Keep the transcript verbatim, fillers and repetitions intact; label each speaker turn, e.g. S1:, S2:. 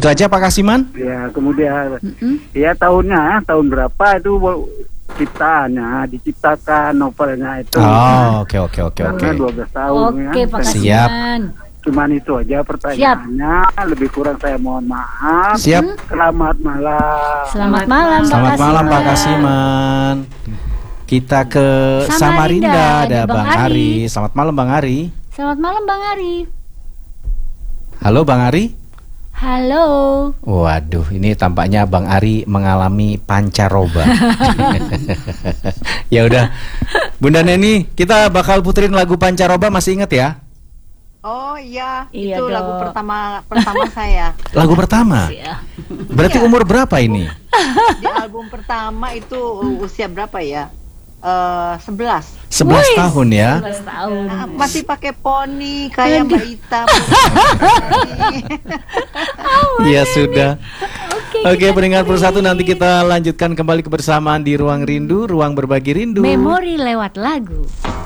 S1: Itu aja Pak Kasiman?
S2: Ya, kemudian
S3: Mm-mm.
S2: ya tahunnya, tahun berapa itu ciptaannya, diciptakan novelnya itu.
S1: Oh, oke oke oke oke.
S2: Karena dua belas tahun
S3: Oke,
S2: ya.
S3: Pak
S1: Siap.
S3: Kasiman.
S2: Cuman itu aja pertanyaannya. Lebih kurang saya mohon maaf.
S1: Siap.
S2: Selamat malam.
S3: Selamat malam, Pak
S1: Selamat malam Pak
S3: Kasiman.
S1: Kasiman. Kita ke
S3: Samarinda,
S1: Samarinda, ada
S3: ada Bang
S1: Bang Ari.
S3: Ari.
S1: Selamat malam Bang Ari.
S3: Selamat malam, Bang Ari.
S1: Halo Bang Ari.
S3: Halo.
S1: Waduh, ini tampaknya Bang Ari mengalami pancaroba. Ya udah, Bunda Neni, kita bakal puterin lagu pancaroba, masih inget ya?
S4: Oh iya,
S3: Iya
S4: itu
S3: dong.
S4: lagu pertama pertama saya.
S1: Lagu pertama.
S3: Ya.
S1: Berarti
S4: Iya.
S1: umur berapa ini?
S4: Di album pertama itu uh, usia berapa ya? Eh, sebelas.
S1: sebelas
S3: Wih,
S1: tahun ya.
S3: sebelas tahun.
S4: Nah, masih pakai poni kayak Mbak Ita.
S1: Ya sudah.
S3: Oke,
S1: Oke,
S3: kita
S1: pendengar
S3: dengerin.
S1: Persatu, nanti kita lanjutkan kembali kebersamaan di Ruang Rindu, Ruang Berbagi Rindu.
S3: Memori lewat lagu.